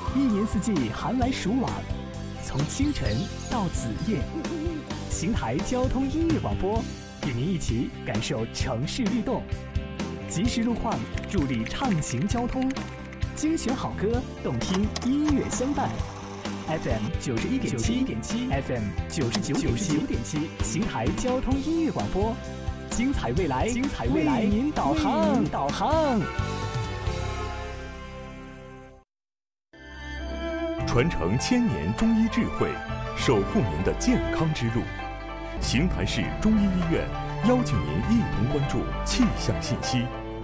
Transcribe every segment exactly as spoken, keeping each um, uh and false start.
一年四季寒来暑往，从清晨到子夜，邢台交通音乐广播与您一起感受城市律动，及时路况助力畅行交通，精选好歌，动听音乐相伴。F M 九十一点七，F M 九十九点七，邢台交通音乐广播，精彩未来，精彩未来，为您导航，导航。 传承千年中医智慧，守护您的健康之路。邢台市中医医院邀请您一同关注气象信息。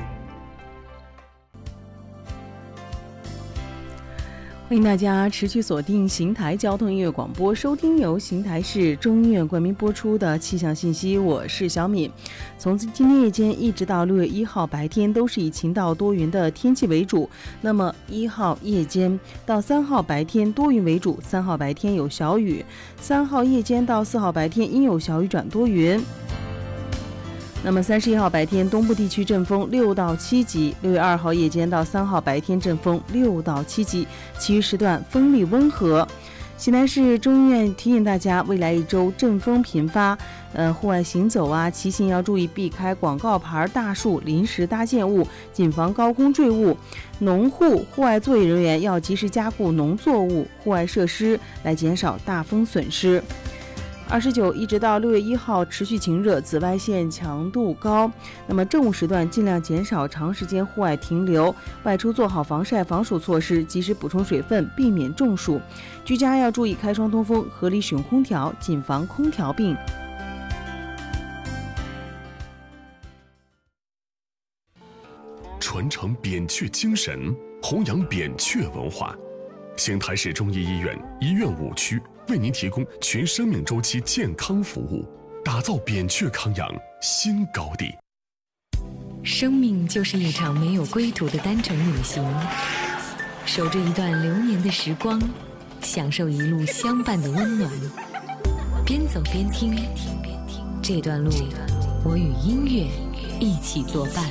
欢迎大家持续锁定邢台交通音乐广播，收听由邢台市中医院冠名播出的气象信息。我是小敏。从今天夜间一直到六月一号白天，都是以晴到多云的天气为主。那么一号夜间到三号白天多云为主，三号白天有小雨，三号夜间到四号白天阴有小雨转多云。那么三十一号白天东部地区阵风六到七级，六月二号夜间到三号白天阵风六到七级，其余时段风力温和。邢台市中医院提醒大家，未来一周阵风频发，呃，户外行走啊，骑行要注意避开广告牌、大树、临时搭建物，谨防高空坠物。农户、户外作业人员要及时加固农作物、户外设施，来减少大风损失。二十九一直到六月一号持续晴热，紫外线强度高。那么正午时段尽量减少长时间户外停留，外出做好防晒防暑措施，及时补充水分，避免中暑。居家要注意开窗通风，合理使用空调，谨防空调病。 传承扁鹊精神，弘扬扁鹊文化。邢台市中医医院医院五区为您提供全生命周期健康服务，打造扁鹊康养新高地。 生命就是一场没有归途的单程旅行，守着一段流年的时光，享受一路相伴的温暖。边走边听，这段路我与音乐一起作伴。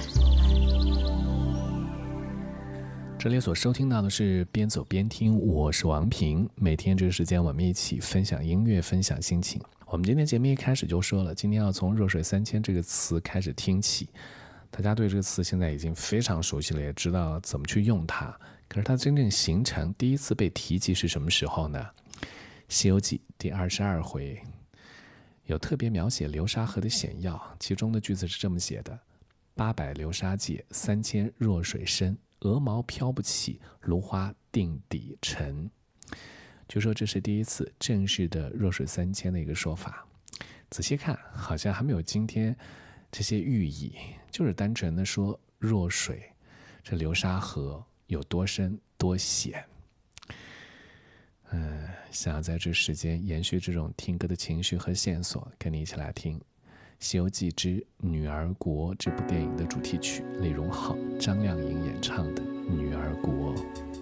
这里所收听到的是边走边听，我是王平。每天这个时间我们一起分享音乐，分享心情。我们今天节目一开始就说了，今天要从弱水三千这个词开始听起。大家对这个词现在已经非常熟悉了，也知道怎么去用它。可是它真正形成第一次被提及是什么时候呢？西游记第二十二回有特别描写流沙河的险要，其中的句子是这么写的：八百流沙界，三千弱水深，鹅毛飘不起，芦花定底沉。就说这是第一次正式的弱水三千的一个说法。仔细看好像还没有今天这些寓意，就是单纯的说弱水，这流沙河有多深多险。嗯，想要在这时间延续这种听歌的情绪和线索，跟你一起来听《西游记之女儿国》这部电影的主题曲，李荣浩、张靓颖演唱的《女儿国》。